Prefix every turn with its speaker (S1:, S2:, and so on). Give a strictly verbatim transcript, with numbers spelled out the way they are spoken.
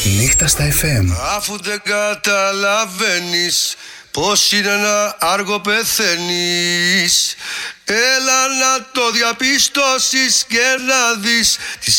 S1: Νύχτα στα εφ εμ.
S2: Αφού δεν καταλαβαίνεις πως είναι ένα άργο πεθαίνεις, έλα να το διαπιστώσεις και να δεις τη